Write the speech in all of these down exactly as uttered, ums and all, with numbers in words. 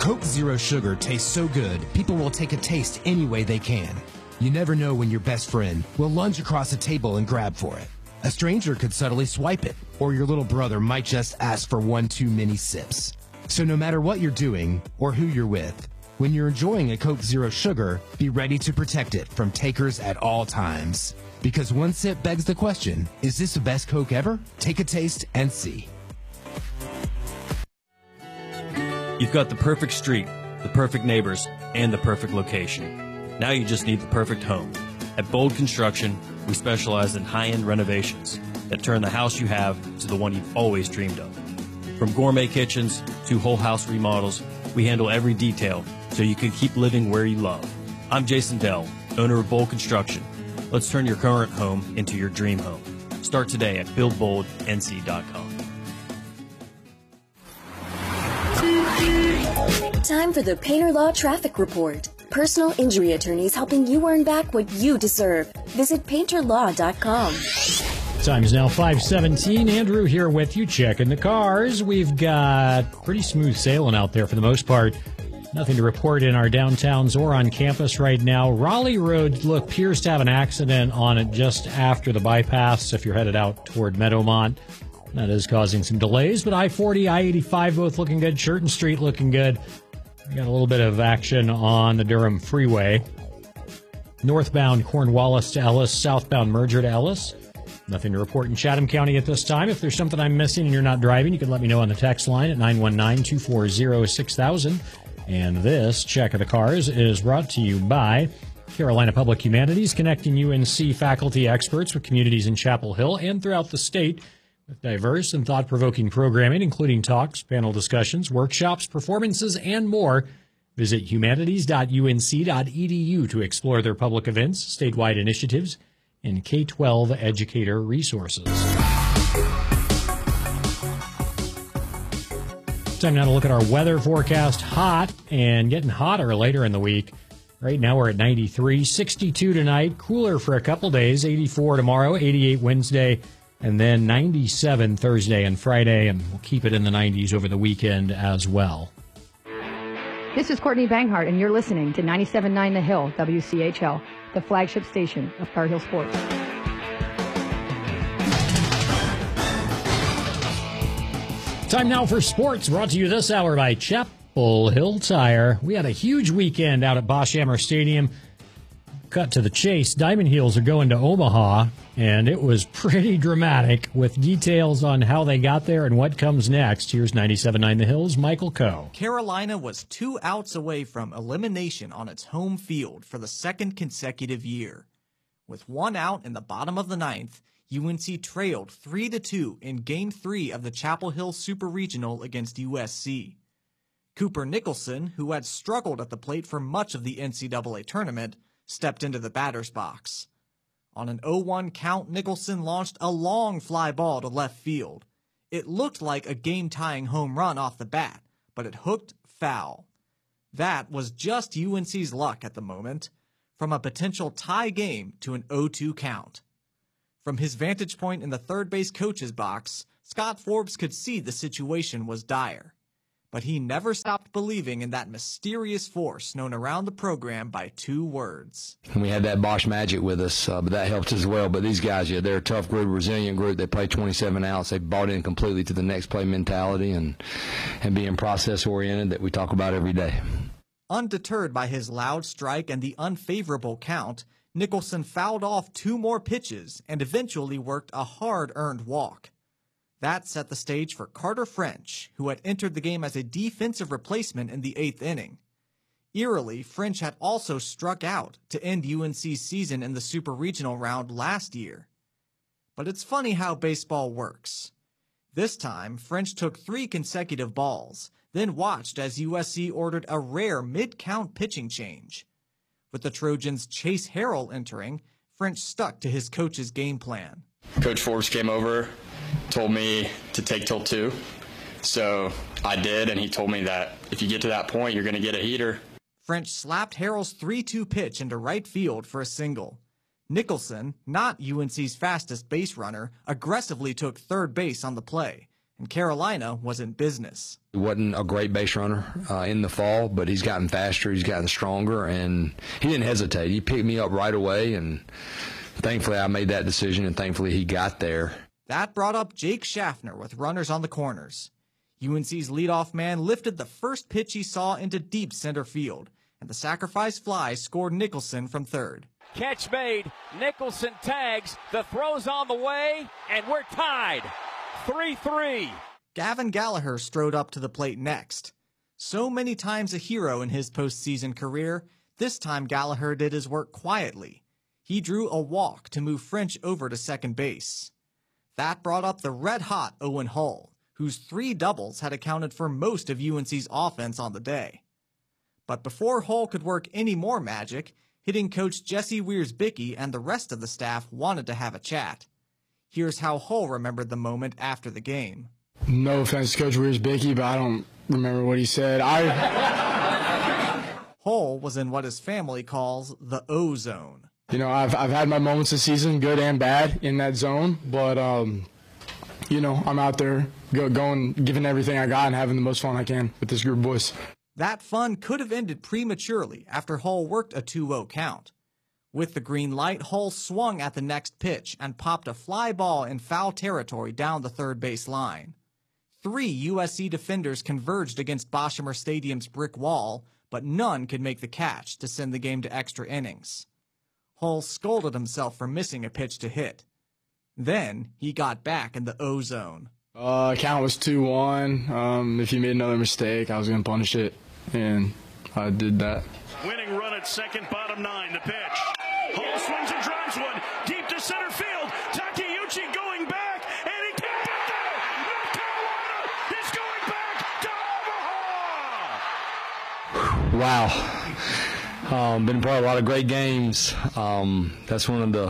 Coke Zero Sugar tastes so good, people will take a taste any way they can. You never know when your best friend will lunge across a table and grab for it. A stranger could subtly swipe it, or your little brother might just ask for one too many sips. So no matter what you're doing or who you're with, when you're enjoying a Coke Zero Sugar, be ready to protect it from takers at all times. Because one sip begs the question, is this the best Coke ever? Take a taste and see. You've got the perfect street, the perfect neighbors, and the perfect location. Now you just need the perfect home. At Bold Construction, we specialize in high-end renovations that turn the house you have to the one you've always dreamed of. From gourmet kitchens to whole house remodels, we handle every detail so you can keep living where you love. I'm Jason Dell, owner of Bold Construction. Let's turn your current home into your dream home. Start today at build bold N C dot com. Time for the Painter Law Traffic Report. Personal injury attorneys helping you earn back what you deserve. Visit painter law dot com. Time is now five seventeen. Andrew here with you, checking the cars. We've got pretty smooth sailing out there for the most part. Nothing to report in our downtowns or on campus right now. Raleigh Road, look, appears to have an accident on it just after the bypass if you're headed out toward Meadowmont. That is causing some delays, but I forty, I eighty-five both looking good. Churton Street looking good. We got a little bit of action on the Durham Freeway. Northbound Cornwallis to Ellis, southbound Merger to Ellis. Nothing to report in Chatham County at this time. If there's something I'm missing and you're not driving, you can let me know on the text line at nine one nine, two four zero, six thousand. And this Check of the Cars is brought to you by Carolina Public Humanities, connecting U N C faculty experts with communities in Chapel Hill and throughout the state with diverse and thought-provoking programming, including talks, panel discussions, workshops, performances, and more. Visit humanities dot u n c dot e d u to explore their public events, statewide initiatives, and K twelve educator resources. Time now to look at our weather forecast. Hot and getting hotter later in the week. Right now we're at ninety-three, sixty-two tonight, cooler for a couple days, eighty-four tomorrow, eighty-eight Wednesday, and then ninety-seven Thursday and Friday, and we'll keep it in the nineties over the weekend as well. This is Courtney Banghart, and you're listening to ninety-seven point nine The Hill, W C H L, the flagship station of Tar Heel Sports. Time now for sports, brought to you this hour by Chapel Hill Tire. We had a huge weekend out at Bosch Hammer Stadium. Cut to the chase. Diamond Heels are going to Omaha, and it was pretty dramatic with details on how they got there and what comes next. Here's ninety-seven point nine The Hill's Michael Coe. Carolina was two outs away from elimination on its home field for the second consecutive year. With one out in the bottom of the ninth, U N C trailed three to two in Game three of the Chapel Hill Super Regional against U S C. Cooper Nicholson, who had struggled at the plate for much of the N C double A tournament, stepped into the batter's box. On an oh one count, Nicholson launched a long fly ball to left field. It looked like a game-tying home run off the bat, but it hooked foul. That was just U N C's luck at the moment, from a potential tie game to an oh two count. From his vantage point in the third base coach's box, Scott Forbes could see the situation was dire. But he never stopped believing in that mysterious force known around the program by two words. And we had that Bosch magic with us, uh, but that helped as well. But these guys, yeah, they're a tough group, resilient group. They play twenty-seven outs. They bought in completely to the next play mentality and, and being process-oriented that we talk about every day. Undeterred by his loud strike and the unfavorable count, Nicholson fouled off two more pitches and eventually worked a hard-earned walk. That set the stage for Carter French, who had entered the game as a defensive replacement in the eighth inning. Eerily, French had also struck out to end U N C's season in the Super Regional round last year. But it's funny how baseball works. This time, French took three consecutive balls, then watched as U S C ordered a rare mid-count pitching change. With the Trojans' Chase Harrell entering, French stuck to his coach's game plan. Coach Forbes came over, told me to take till two. So I did, and he told me that if you get to that point, you're going to get a heater. French slapped Harrell's three two pitch into right field for a single. Nicholson, not U N C's fastest base runner, aggressively took third base on the play, and Carolina was in business. He wasn't a great base runner uh, in the fall, but he's gotten faster, he's gotten stronger, and he didn't hesitate. He picked me up right away, and thankfully I made that decision, and thankfully he got there. That brought up Jake Schaffner with runners on the corners. U N C's leadoff man lifted the first pitch he saw into deep center field, and the sacrifice fly scored Nicholson from third. Catch made. Nicholson tags. The throw's on the way, and we're tied. three three. Gavin Gallagher strode up to the plate next. So many times a hero in his postseason career, this time Gallagher did his work quietly. He drew a walk to move French over to second base. That brought up the red-hot Owen Hull, whose three doubles had accounted for most of U N C's offense on the day. But before Hull could work any more magic, hitting coach Jesse Wiersbicki and the rest of the staff wanted to have a chat. Here's how Hull remembered the moment after the game. No offense to Coach Wiersbicki, but I don't remember what he said. I Hull was in what his family calls the O zone. You know, I've I've had my moments this season, good and bad, in that zone, but um, you know, I'm out there go, going, giving everything I got and having the most fun I can with this group of boys. That fun could have ended prematurely after Hull worked a two oh count. With the green light, Hull swung at the next pitch and popped a fly ball in foul territory down the third base line. Three U S C defenders converged against Boshamer Stadium's brick wall, but none could make the catch to send the game to extra innings. Hull scolded himself for missing a pitch to hit. Then he got back in the O zone. Uh, count was two one. Um, if he made another mistake, I was going to punish it, and I did that. Winning run at second, bottom nine, the pitch. Hull swings and drives one deep to center field. Takeuchi going back, and he can't get there. North Carolina is going back to Omaha. Wow. Um, been part of a lot of great games. Um, that's one of the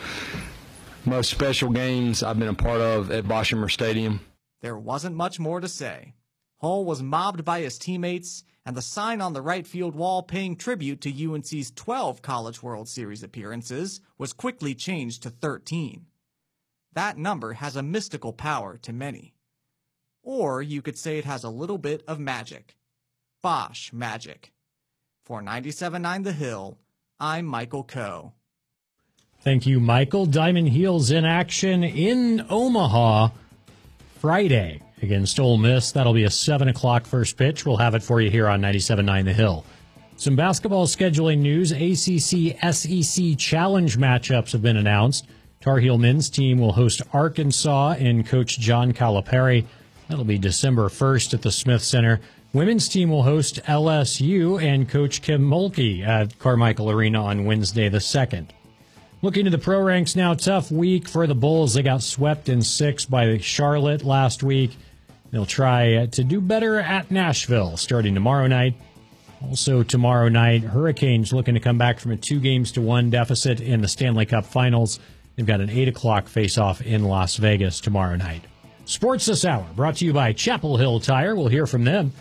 most special games I've been a part of at Boshamer Stadium. There wasn't much more to say. Hull was mobbed by his teammates, and the sign on the right field wall paying tribute to U N C's twelve College World Series appearances was quickly changed to thirteen. That number has a mystical power to many. Or you could say it has a little bit of magic. Bosch magic. For ninety-seven point nine The Hill, I'm Michael Coe. Thank you, Michael. Diamond Heels in action in Omaha Friday against Ole Miss. That'll be a seven o'clock first pitch. We'll have it for you here on ninety-seven point nine The Hill. Some basketball scheduling news. A C C S E C Challenge matchups have been announced. Tar Heel men's team will host Arkansas and Coach John Calipari. That'll be December first at the Smith Center. Women's team will host L S U and Coach Kim Mulkey at Carmichael Arena on Wednesday the second. Looking to the pro ranks now, tough week for the Bulls. They got swept in six by Charlotte last week. They'll try to do better at Nashville starting tomorrow night. Also tomorrow night, Hurricanes looking to come back from a two games to one deficit in the Stanley Cup Finals. They've got an eight o'clock face-off in Las Vegas tomorrow night. Sports this hour brought to you by Chapel Hill Tire. We'll hear from them.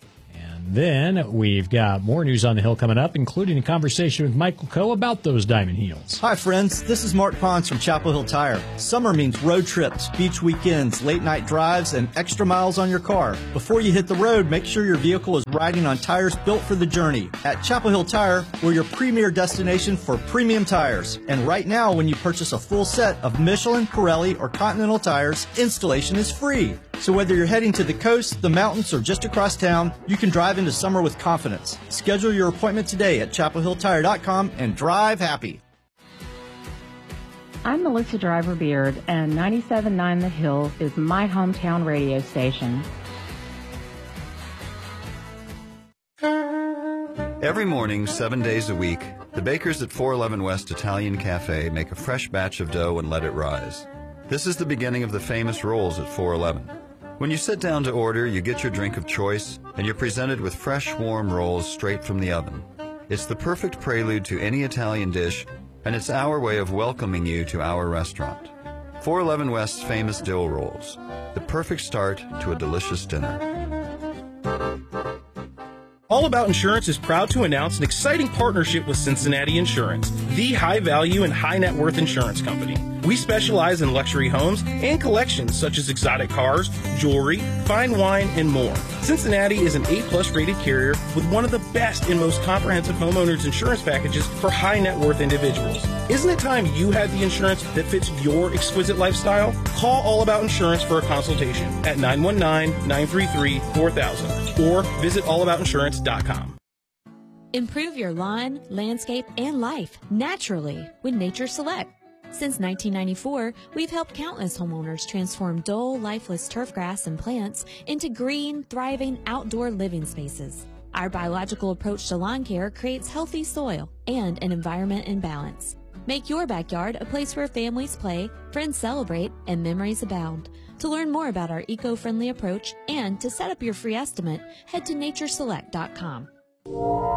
Then we've got more news on the Hill coming up, including a conversation with Michael Coe about those Diamond Heels. Hi, friends. This is Mark Pons from Chapel Hill Tire. Summer means road trips, beach weekends, late-night drives, and extra miles on your car. Before you hit the road, make sure your vehicle is riding on tires built for the journey. At Chapel Hill Tire, we're your premier destination for premium tires. And right now, when you purchase a full set of Michelin, Pirelli, or Continental tires, installation is free. So whether you're heading to the coast, the mountains, or just across town, you can drive into summer with confidence. Schedule your appointment today at chapel hill tire dot com and drive happy. I'm Melissa Driver Beard, and ninety-seven point nine The Hill is my hometown radio station. Every morning, seven days a week, the bakers at four eleven West Italian Cafe make a fresh batch of dough and let it rise. This is the beginning of the famous rolls at four eleven. When you sit down to order, you get your drink of choice, and you're presented with fresh, warm rolls straight from the oven. It's the perfect prelude to any Italian dish, and it's our way of welcoming you to our restaurant. four eleven West's famous dill rolls, the perfect start to a delicious dinner. All About Insurance is proud to announce an exciting partnership with Cincinnati Insurance, the high-value and high-net-worth insurance company. We specialize in luxury homes and collections such as exotic cars, jewelry, fine wine, and more. Cincinnati is an A-plus rated carrier with one of the best and most comprehensive homeowners insurance packages for high net worth individuals. Isn't it time you had the insurance that fits your exquisite lifestyle? Call All About Insurance for a consultation at nine one nine, nine three three, four thousand or visit all about insurance dot com. Improve your lawn, landscape, and life naturally with Nature Select. Since nineteen ninety-four, we've helped countless homeowners transform dull, lifeless turf grass and plants into green, thriving outdoor living spaces. Our biological approach to lawn care creates healthy soil and an environment in balance. Make your backyard a place where families play, friends celebrate, and memories abound. To learn more about our eco-friendly approach and to set up your free estimate, head to nature select dot com.